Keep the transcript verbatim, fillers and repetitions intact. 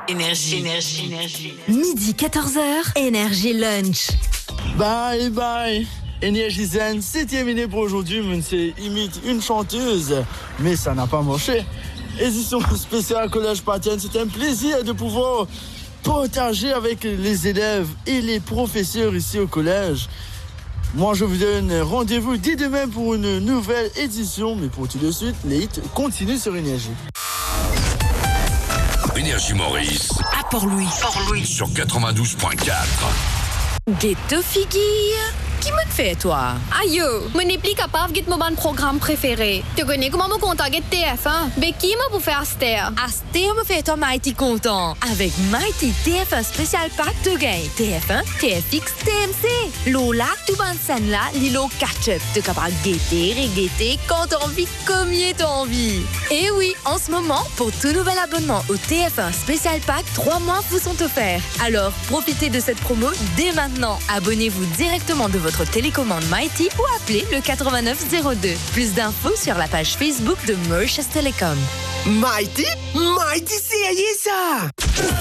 Énergie, énergie, énergie. Midi quatorze heures, Énergie Lunch. Bye bye. Énergie Zen, c'est terminé pour aujourd'hui. Monsieur imite une chanteuse, mais ça n'a pas marché. Édition spéciale Collège Paterne, c'est un plaisir de pouvoir partager avec les élèves et les professeurs ici au collège. Moi, je vous donne rendez-vous dès demain pour une nouvelle édition, mais pour tout de suite, les hits continuent sur Énergie. Énergie Maurice. À Port-Louis. Port-Louis. Sur quatre-vingt-douze point quatre. Ghetto figure. Qui me fait toi? Aïe, je n'ai plus capable de mon programme préféré. Tu connais comment me contacter T F un? Mais qui m'a pour faire Aster? Aster me fait toi Mighty content. Avec Mighty T F un spécial pack de gain. T F un, T F X, T M C. Lola, tout ban scène là, Lilo catch-up. Tu es capable de guetter et guetter quand t'as envie, comme t'as envie. Et oui, en ce moment, pour tout nouvel abonnement au T F un spécial pack, trois mois vous sont offerts. Alors, profitez de cette promo dès maintenant. Abonnez-vous directement de votre télécommande Mighty ou appelez le quatre-vingt-neuf zéro deux. Plus d'infos sur la page Facebook de Mauritius Telecom. Mighty? Mighty, c'est ça!